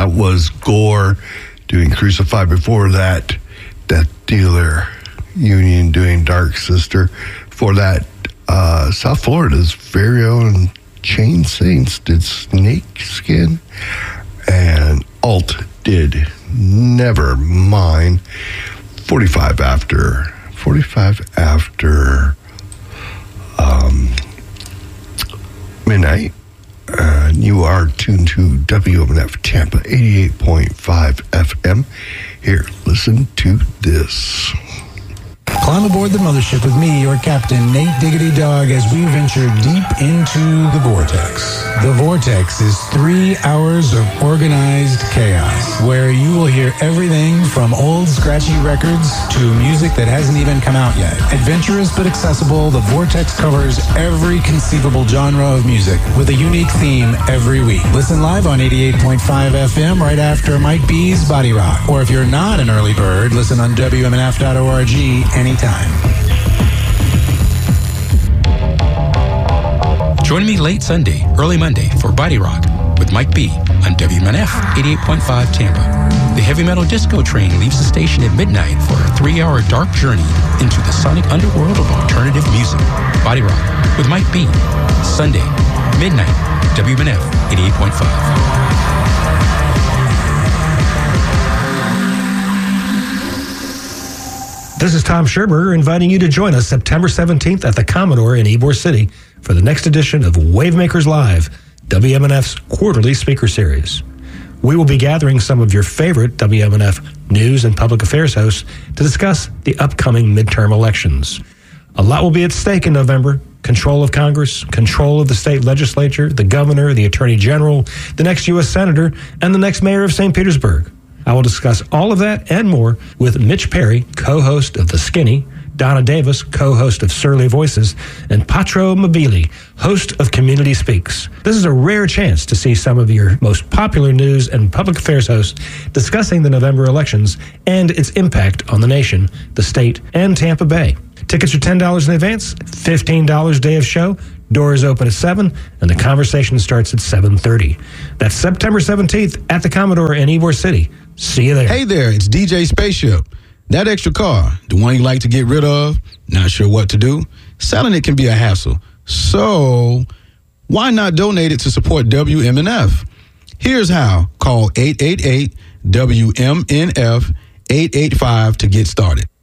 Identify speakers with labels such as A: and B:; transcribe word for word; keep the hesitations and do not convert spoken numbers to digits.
A: that was Gore doing Crucify. Before that, Death Dealer Union doing Dark Sister. Before that, uh, South Florida's very own Chain Saints did Snake Skin. And Alt did Nevermind. forty-five after. forty-five after um, midnight. Uh, you are tuned to W M N F Tampa eighty-eight point five F M. Here, listen to this.
B: Climb aboard the mothership with me, your captain, Nate Diggity Dog, as we venture deep into the Vortex. The Vortex is three hours of organized chaos, where you will hear everything from old scratchy records to music that hasn't even come out yet. Adventurous but accessible, the Vortex covers every conceivable genre of music with a unique theme every week. Listen live on eighty-eight point five F M right after Mike B's Body Rock. Or if you're not an early bird, listen on W M N F dot org anytime.
C: Join me late Sunday, early Monday for Body Rock with Mike B on W M N F eighty-eight point five Tampa. The heavy metal disco train leaves the station at midnight for a three-hour dark journey into the sonic underworld of alternative music. Body Rock with Mike B, Sunday, midnight, W M N F eighty-eight point five.
D: This is Tom Scherberger inviting you to join us September seventeenth at the Commodore in Ybor City for the next edition of Wavemakers Live, W M N F's quarterly speaker series. We will be gathering some of your favorite W M N F news and public affairs hosts to discuss the upcoming midterm elections. A lot will be at stake in November. Control of Congress, control of the state legislature, the governor, the attorney general, the next U S senator, and the next mayor of Saint Petersburg. I will discuss all of that and more with Mitch Perry, co-host of The Skinny, Donna Davis, co-host of Surly Voices, and Patro Mobili, host of Community Speaks. This is a rare chance to see some of your most popular news and public affairs hosts discussing the November elections and its impact on the nation, the state, and Tampa Bay. Tickets are ten dollars in advance, fifteen dollars day of show. Doors open at seven, and the conversation starts at seven thirty. That's September seventeenth at the Commodore in Ybor City. See you there.
E: Hey there, it's D J Spaceship. That extra car, the one you like to get rid of, not sure what to do? Selling it can be a hassle. So, why not donate it to support W M N F? Here's how. Call eight eight eight W M N F eight eight five to get started.